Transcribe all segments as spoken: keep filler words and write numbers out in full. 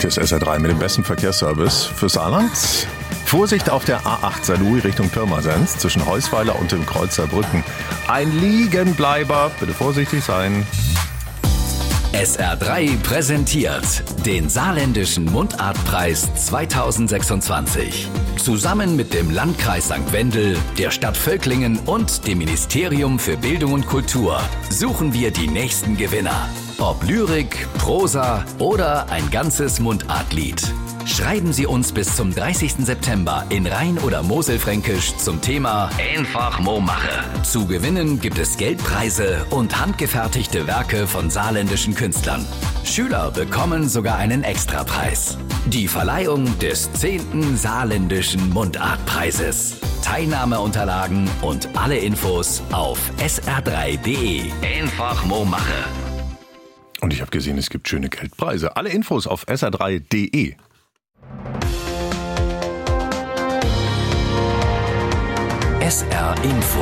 Hier ist S R drei mit dem besten Verkehrsservice für Saarland. Vorsicht auf der A acht Saarlouis Richtung Pirmasens zwischen Heusweiler und dem Kreuzer Brücken. Ein Liegenbleiber, bitte vorsichtig sein. S R drei präsentiert den Saarländischen Mundartpreis zweitausendsechsundzwanzig. Zusammen mit dem Landkreis Sankt Wendel, der Stadt Völklingen und dem Ministerium für Bildung und Kultur suchen wir die nächsten Gewinner. Ob Lyrik, Prosa oder ein ganzes Mundartlied. Schreiben Sie uns bis zum dreißigsten September in Rhein- oder Moselfränkisch zum Thema Einfach Mo mache. Zu gewinnen gibt es Geldpreise und handgefertigte Werke von saarländischen Künstlern. Schüler bekommen sogar einen Extrapreis. Die Verleihung des zehnten Saarländischen Mundartpreises. Teilnahmeunterlagen und alle Infos auf s r drei punkt d e. Einfach Mo mache. Und ich habe gesehen, es gibt schöne Geldpreise. Alle Infos auf s r drei punkt d e. S R Info.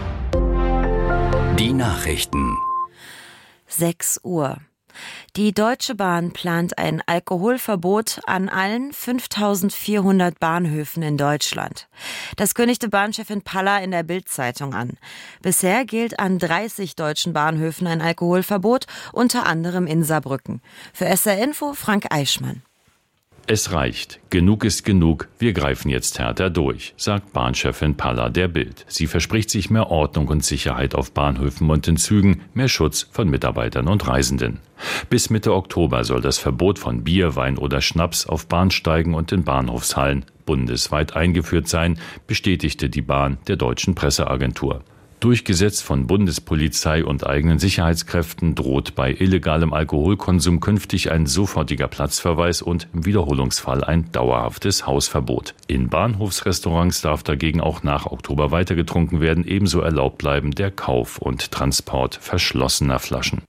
Die Nachrichten. sechs Uhr. Die Deutsche Bahn plant ein Alkoholverbot an allen fünftausendvierhundert Bahnhöfen in Deutschland. Das kündigte Bahnchefin Palla in der Bild-Zeitung an. Bisher gilt an dreißig deutschen Bahnhöfen ein Alkoholverbot, unter anderem in Saarbrücken. Für S R Info Frank Eichmann. Es reicht. Genug ist genug. Wir greifen jetzt härter durch, sagt Bahnchefin Palla der Bild. Sie verspricht sich mehr Ordnung und Sicherheit auf Bahnhöfen und in Zügen, mehr Schutz von Mitarbeitern und Reisenden. Bis Mitte Oktober soll das Verbot von Bier, Wein oder Schnaps auf Bahnsteigen und in Bahnhofshallen bundesweit eingeführt sein, bestätigte die Bahn der deutschen Presseagentur. Durchgesetzt von Bundespolizei und eigenen Sicherheitskräften droht bei illegalem Alkoholkonsum künftig ein sofortiger Platzverweis und im Wiederholungsfall ein dauerhaftes Hausverbot. In Bahnhofsrestaurants darf dagegen auch nach Oktober weiter getrunken werden, ebenso erlaubt bleiben der Kauf und Transport verschlossener Flaschen.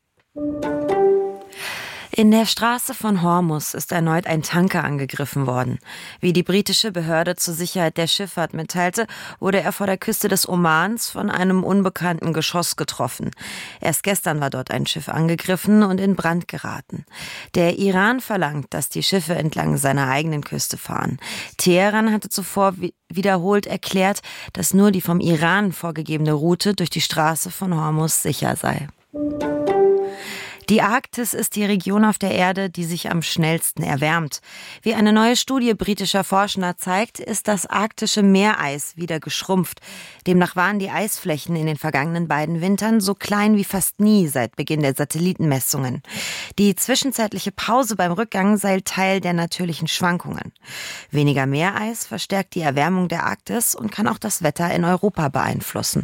In der Straße von Hormuz ist erneut ein Tanker angegriffen worden. Wie die britische Behörde zur Sicherheit der Schifffahrt mitteilte, wurde er vor der Küste des Omans von einem unbekannten Geschoss getroffen. Erst gestern war dort ein Schiff angegriffen und in Brand geraten. Der Iran verlangt, dass die Schiffe entlang seiner eigenen Küste fahren. Teheran hatte zuvor wiederholt erklärt, dass nur die vom Iran vorgegebene Route durch die Straße von Hormuz sicher sei. Die Arktis ist die Region auf der Erde, die sich am schnellsten erwärmt. Wie eine neue Studie britischer Forschender zeigt, ist das arktische Meereis wieder geschrumpft. Demnach waren die Eisflächen in den vergangenen beiden Wintern so klein wie fast nie seit Beginn der Satellitenmessungen. Die zwischenzeitliche Pause beim Rückgang sei Teil der natürlichen Schwankungen. Weniger Meereis verstärkt die Erwärmung der Arktis und kann auch das Wetter in Europa beeinflussen.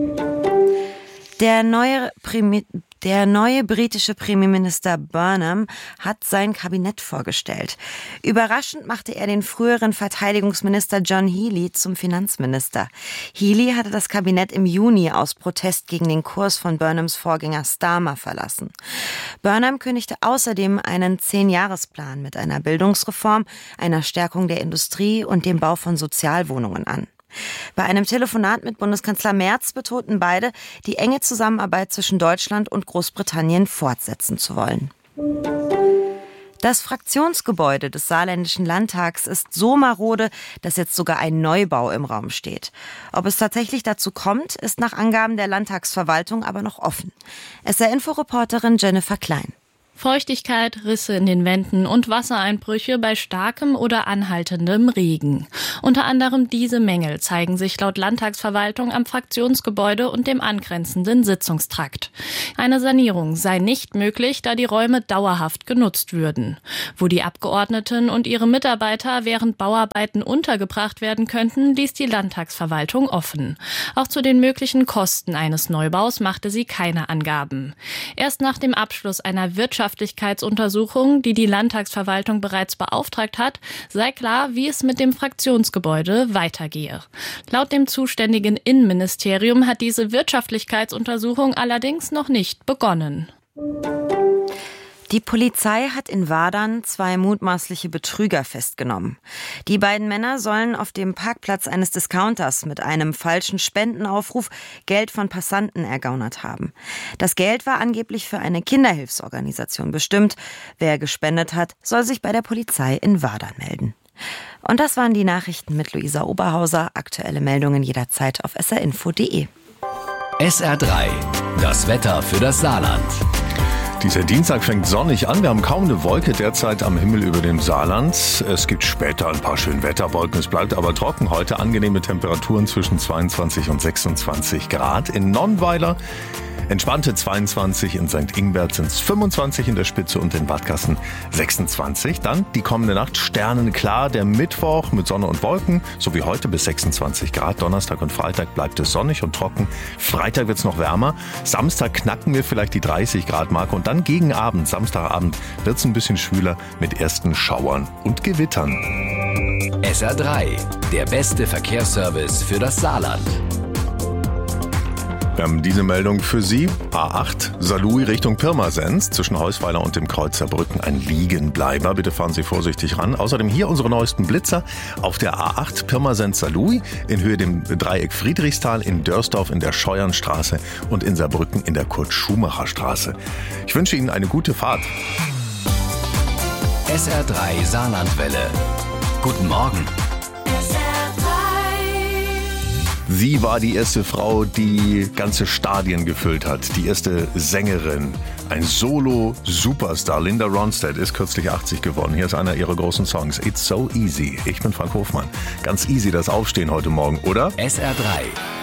Der neue Primi- Der neue britische Premierminister Burnham hat sein Kabinett vorgestellt. Überraschend machte er den früheren Verteidigungsminister John Healey zum Finanzminister. Healey hatte das Kabinett im Juni aus Protest gegen den Kurs von Burnhams Vorgänger Starmer verlassen. Burnham kündigte außerdem einen Zehn-Jahres-Plan mit einer Bildungsreform, einer Stärkung der Industrie und dem Bau von Sozialwohnungen an. Bei einem Telefonat mit Bundeskanzler Merz betonten beide, die enge Zusammenarbeit zwischen Deutschland und Großbritannien fortsetzen zu wollen. Das Fraktionsgebäude des Saarländischen Landtags ist so marode, dass jetzt sogar ein Neubau im Raum steht. Ob es tatsächlich dazu kommt, ist nach Angaben der Landtagsverwaltung aber noch offen. S R-Info-Reporterin Jennifer Klein. Feuchtigkeit, Risse in den Wänden und Wassereinbrüche bei starkem oder anhaltendem Regen. Unter anderem diese Mängel zeigen sich laut Landtagsverwaltung am Fraktionsgebäude und dem angrenzenden Sitzungstrakt. Eine Sanierung sei nicht möglich, da die Räume dauerhaft genutzt würden. Wo die Abgeordneten und ihre Mitarbeiter während Bauarbeiten untergebracht werden könnten, ließ die Landtagsverwaltung offen. Auch zu den möglichen Kosten eines Neubaus machte sie keine Angaben. Erst nach dem Abschluss einer Wirtschafts Wirtschaftlichkeitsuntersuchung, die die Landtagsverwaltung bereits beauftragt hat, sei klar, wie es mit dem Fraktionsgebäude weitergehe. Laut dem zuständigen Innenministerium hat diese Wirtschaftlichkeitsuntersuchung allerdings noch nicht begonnen. Die Polizei hat in Wadern zwei mutmaßliche Betrüger festgenommen. Die beiden Männer sollen auf dem Parkplatz eines Discounters mit einem falschen Spendenaufruf Geld von Passanten ergaunert haben. Das Geld war angeblich für eine Kinderhilfsorganisation bestimmt. Wer gespendet hat, soll sich bei der Polizei in Wadern melden. Und das waren die Nachrichten mit Luisa Oberhauser. Aktuelle Meldungen jederzeit auf s r info punkt d e. S R drei, das Wetter für das Saarland. Dieser Dienstag fängt sonnig an. Wir haben kaum eine Wolke derzeit am Himmel über dem Saarland. Es gibt später ein paar schöne Wetterwolken. Es bleibt aber trocken. Heute angenehme Temperaturen zwischen zweiundzwanzig und sechsundzwanzig Grad. In Nonnweiler entspannte zweiundzwanzig, in Sankt Ingbert sind es fünfundzwanzig in der Spitze und in Wadgassen sechsundzwanzig. Dann die kommende Nacht sternenklar, der Mittwoch mit Sonne und Wolken, so wie heute bis sechsundzwanzig Grad. Donnerstag und Freitag bleibt es sonnig und trocken. Freitag wird es noch wärmer. Samstag knacken wir vielleicht die dreißig Grad Marke und dann gegen Abend, Samstagabend, wird es ein bisschen schwüler mit ersten Schauern und Gewittern. S R drei, der beste Verkehrsservice für das Saarland. Wir haben diese Meldung für Sie. A acht, Saarlouis Richtung Pirmasens, zwischen Heusweiler und dem Kreuzer Brücken ein Liegenbleiber. Bitte fahren Sie vorsichtig ran. Außerdem hier unsere neuesten Blitzer auf der A acht Pirmasens-Saarlouis, in Höhe dem Dreieck Friedrichsthal, in Dörsdorf in der Scheuernstraße und in Saarbrücken in der Kurt-Schumacher-Straße. Ich wünsche Ihnen eine gute Fahrt. S R drei Saarlandwelle. Guten Morgen. Sie war die erste Frau, die ganze Stadien gefüllt hat. Die erste Sängerin. Ein Solo-Superstar. Linda Ronstadt ist kürzlich achtzig geworden. Hier ist einer ihrer großen Songs. It's so easy. Ich bin Frank Hofmann. Ganz easy das Aufstehen heute Morgen, oder? S R drei.